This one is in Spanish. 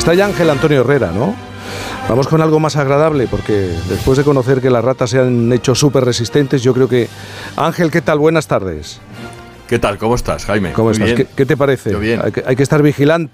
Está ya Ángel Antonio Herrera, ¿no? Vamos con algo más agradable, porque después de conocer que las ratas se han hecho súper resistentes, yo creo que... Ángel, ¿qué tal? Buenas tardes. ¿Qué tal? ¿Cómo estás, Jaime? ¿Cómo estás? ¿Qué te parece? Yo bien. Hay que estar vigilante.